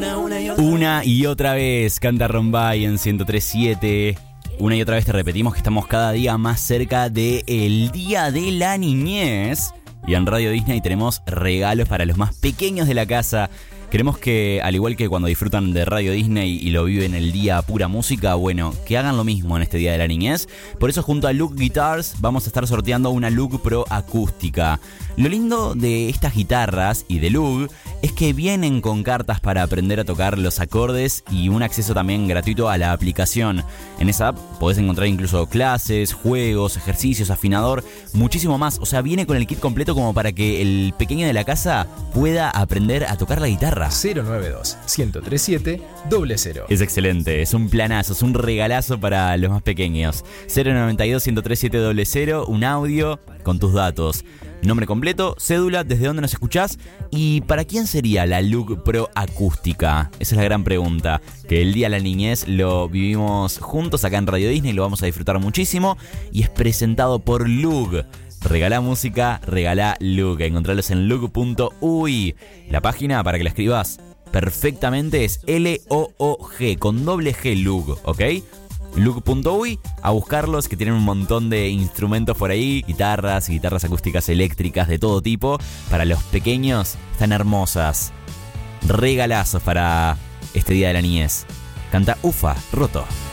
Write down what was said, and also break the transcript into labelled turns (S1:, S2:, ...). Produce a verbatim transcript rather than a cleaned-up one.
S1: Una y otra vez canta Rombay en ciento tres punto siete. Una y otra vez te repetimos que estamos cada día más cerca del Día de la Niñez. Y en Radio Disney tenemos regalos para los más pequeños de la casa. Queremos que, al igual que cuando disfrutan de Radio Disney y lo viven el día pura música, bueno, que hagan lo mismo en este Día de la Niñez. Por eso, junto a Look Guitars, vamos a estar sorteando una Look Pro acústica. Lo lindo de estas guitarras y de Look es que vienen con cartas para aprender a tocar los acordes y un acceso también gratuito a la aplicación. En esa app podés encontrar incluso clases, juegos, ejercicios, afinador, muchísimo más. O sea, viene con el kit completo como para que el pequeño de la casa pueda aprender a tocar la guitarra.
S2: cero nueve dos, uno cero tres siete, cero cero.
S1: Es excelente, es un planazo, es un regalazo para los más pequeños. cero nueve dos, uno tres siete, cero cero, un audio con tus datos. Nombre completo, cédula, desde dónde nos escuchás y ¿para quién sería la Look Pro acústica? Esa es la gran pregunta. Que el Día de la Niñez lo vivimos juntos acá en Radio Disney, lo vamos a disfrutar muchísimo y es presentado por Look. Regalá música, regalá Look. Encontralos en look punto uy. La página, para que la escribas perfectamente, es L O O G, con doble G, Look, ¿ok? look punto uy, a buscarlos, que tienen un montón de instrumentos por ahí, guitarras, guitarras acústicas eléctricas de todo tipo. Para los pequeños, están hermosas. Regalazos para este Día de la Niñez. Canta Ufa, Roto.